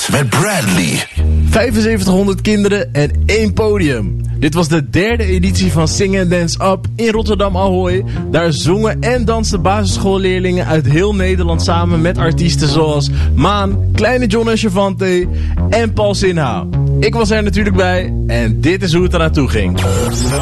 Sport met Bradley. 7500 kinderen en 1 podium. Dit was de 3e editie van Sing and Dance Up in Rotterdam Ahoy. Daar zongen en dansten basisschoolleerlingen uit heel Nederland samen met artiesten zoals Maan, Kleine John en Chavante en Paul Sinha. Ik was er natuurlijk bij en dit is hoe het er naartoe ging.